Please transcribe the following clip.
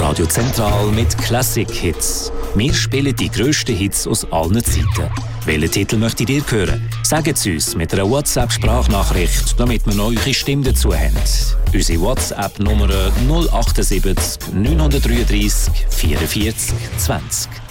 Radio Zentral mit Classic-Hits. Wir spielen die grössten Hits aus allen Zeiten. Welchen Titel möchtet ihr hören? Sagt es uns mit einer WhatsApp-Sprachnachricht, damit wir noch eure Stimme dazu haben. Unsere WhatsApp-Nummer 078 933 44 20.